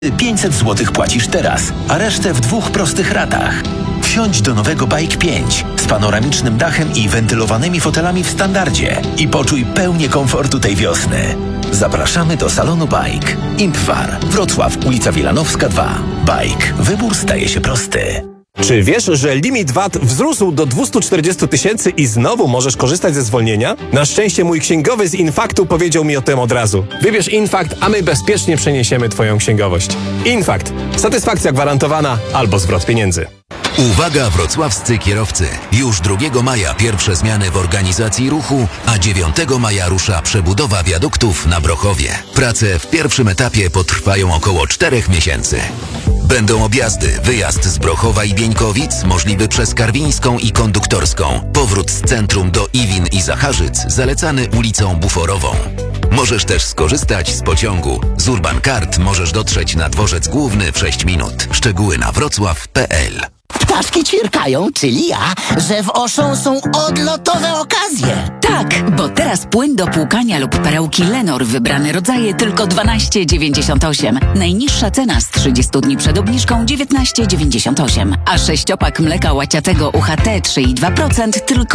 500 zł płacisz teraz, a resztę w 2 prostych ratach. Wsiądź do nowego Bike 5 z panoramicznym dachem i wentylowanymi fotelami w standardzie i poczuj pełnię komfortu tej wiosny. Zapraszamy do salonu Bike. Impwar, Wrocław, ulica Wilanowska 2. Bike. Wybór staje się prosty. Czy wiesz, że limit VAT wzrósł do 240 000 i znowu możesz korzystać ze zwolnienia? Na szczęście mój księgowy z Infaktu powiedział mi o tym od razu. Wybierz Infakt, a my bezpiecznie przeniesiemy Twoją księgowość. Infakt. Satysfakcja gwarantowana albo zwrot pieniędzy. Uwaga wrocławscy kierowcy! Już 2 maja pierwsze zmiany w organizacji ruchu, a 9 maja rusza przebudowa wiaduktów na Brochowie. Prace w pierwszym etapie potrwają około 4 miesięcy. Będą objazdy, wyjazd z Brochowa i Bieńkowic możliwy przez Karwińską i Konduktorską. Powrót z centrum do Iwin i Zacharzyc zalecany ulicą Buforową. Możesz też skorzystać z pociągu. Z Urban Card możesz dotrzeć na dworzec główny w 6 minut. Szczegóły na wrocław.pl. Ptaszki ćwierkają, czyli ja, że w Auchan są odlotowe okazje. Tak, bo teraz płyn do płukania lub perełki Lenor wybrane rodzaje tylko 12,98. Najniższa cena z 30 dni przed obniżką 19,98. A 6-opak mleka łaciatego UHT 3,2% tylko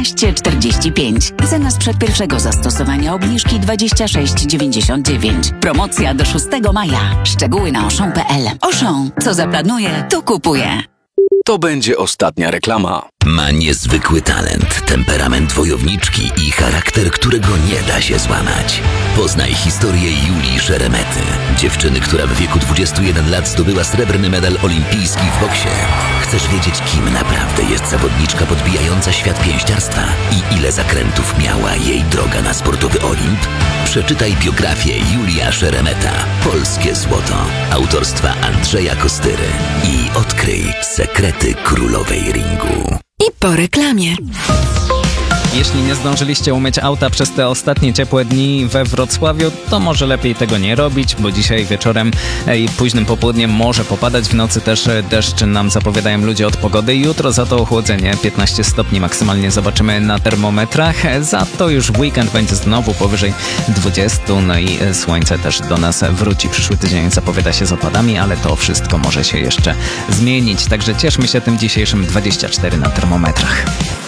16,45. Cena sprzed pierwszego zastosowania obniżki 26,99. Promocja do 6 maja. Szczegóły na Auchan.pl. Auchan, co zaplanuje, to kupuje. To będzie ostatnia reklama. Ma niezwykły talent, temperament wojowniczki i charakter, którego nie da się złamać. Poznaj historię Julii Szeremety, dziewczyny, która w wieku 21 lat zdobyła srebrny medal olimpijski w boksie. Chcesz wiedzieć, kim naprawdę jest zawodniczka podbijająca świat pięściarstwa i ile zakrętów miała jej droga na sportowy Olimp? Przeczytaj biografię Julia Szeremeta, Polskie Złoto, autorstwa Andrzeja Kostyry i odkryj sekrety królowej ringu. I po reklamie. Jeśli nie zdążyliście umyć auta przez te ostatnie ciepłe dni we Wrocławiu, to może lepiej tego nie robić, bo dzisiaj wieczorem i późnym popołudniem może popadać. W nocy też deszcz nam zapowiadają ludzie od pogody. Jutro za to ochłodzenie, 15 stopni maksymalnie zobaczymy na termometrach. Za to już w weekend będzie znowu powyżej 20, no i słońce też do nas wróci. Przyszły tydzień zapowiada się z opadami, ale to wszystko może się jeszcze zmienić. Także cieszmy się tym dzisiejszym 24 na termometrach.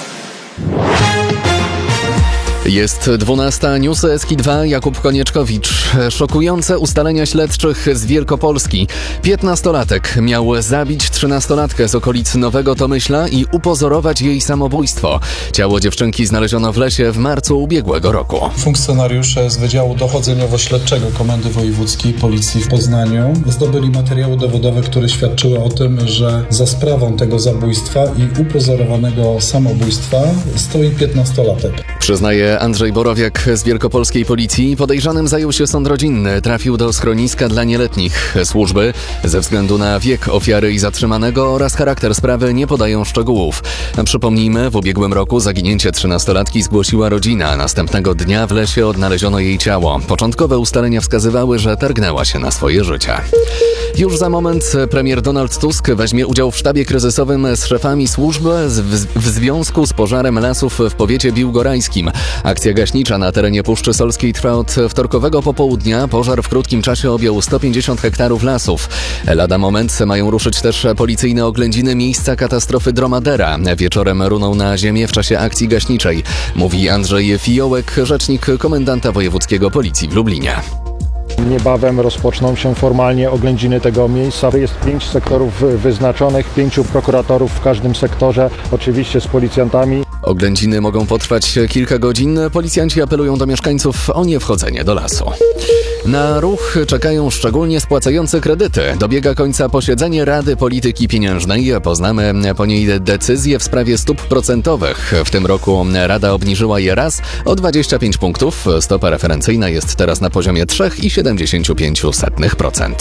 Jest 12, newsy Eski2, Jakub Konieczkowicz. Szokujące ustalenia śledczych z Wielkopolski. 15-latek miał zabić 13-latkę z okolic Nowego Tomyśla i upozorować jej samobójstwo. Ciało dziewczynki znaleziono w lesie w marcu ubiegłego roku. Funkcjonariusze z Wydziału Dochodzeniowo-Śledczego Komendy Wojewódzkiej Policji w Poznaniu zdobyli materiały dowodowe, które świadczyły o tym, że za sprawą tego zabójstwa i upozorowanego samobójstwa stoi 15-latek. Przyznaje Andrzej Borowiak z Wielkopolskiej Policji. Podejrzanym zajął się sąd rodzinny. Trafił do schroniska dla nieletnich. Służby ze względu na wiek ofiary i zatrzymanego oraz charakter sprawy nie podają szczegółów. Przypomnijmy, w ubiegłym roku zaginięcie 13-latki zgłosiła rodzina. Następnego dnia w lesie odnaleziono jej ciało. Początkowe ustalenia wskazywały, że targnęła się na swoje życie. Już za moment premier Donald Tusk weźmie udział w sztabie kryzysowym z szefami służb w związku z pożarem lasów w powiecie biłgorajskim. Akcja gaśnicza na terenie Puszczy Solskiej trwa od wtorkowego popołudnia. Pożar w krótkim czasie objął 150 hektarów lasów. Lada moment mają ruszyć też policyjne oględziny miejsca katastrofy Dromadera. Wieczorem runą na ziemię w czasie akcji gaśniczej, mówi Andrzej Fiołek, rzecznik komendanta wojewódzkiego Policji w Lublinie. Niebawem rozpoczną się formalnie oględziny tego miejsca. Jest 5 sektorów wyznaczonych, 5 prokuratorów w każdym sektorze, oczywiście z policjantami. Oględziny mogą potrwać kilka godzin. Policjanci apelują do mieszkańców o niewchodzenie do lasu. Na ruch czekają szczególnie spłacający kredyty. Dobiega końca posiedzenie Rady Polityki Pieniężnej. Poznamy po niej decyzję w sprawie stóp procentowych. W tym roku Rada obniżyła je raz o 25 punktów. Stopa referencyjna jest teraz na poziomie 3,75%.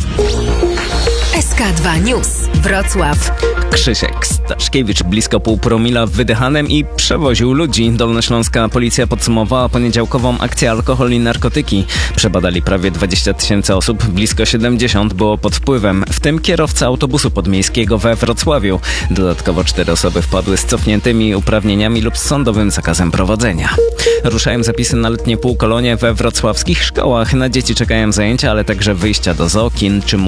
SK2 News. Wrocław. Krzysiek Staszkiewicz blisko 0,5 promila wydychanym i przewoził ludzi. Dolnośląska policja podsumowała poniedziałkową akcję Alkohol i narkotyki. Przebadali prawie 20 000 osób, blisko 70 było pod wpływem, w tym kierowca autobusu podmiejskiego we Wrocławiu. Dodatkowo 4 osoby wpadły z cofniętymi uprawnieniami lub z sądowym zakazem prowadzenia. Ruszają zapisy na letnie półkolonie we wrocławskich szkołach. Na dzieci czekają zajęcia, ale także wyjścia do zoo, kin czy